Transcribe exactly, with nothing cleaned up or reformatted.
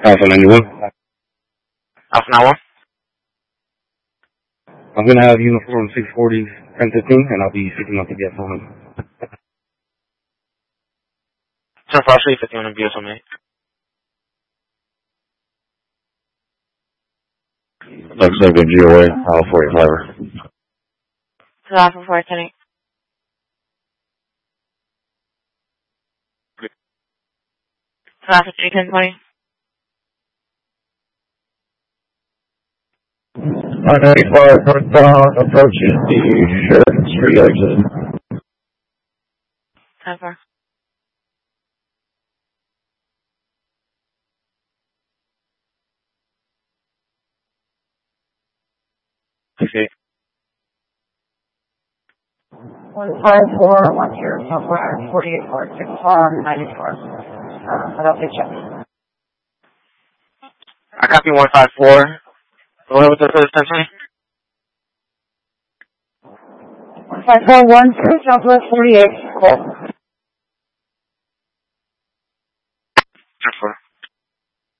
Alpha ninety-one. Alpha ninety-one. I'm going to have uniform six forty, ten fifteen, and I'll be picking up the guest on him. ten four, three fifty-one and B S on me. Looks like a G O A, Alpha forty-five. Alpha four ten. Alpha three ten twenty. one ninety-five northbound, approaching the Sheridan Street exit. ten four. Okay. one five four, one zero, somewhere, forty-eight, forty-six, on ninety-four. Uh, I don't think check. I copy one five four. Go ahead with the first attention. one five four, one zero, Southwest forty-eight, cool.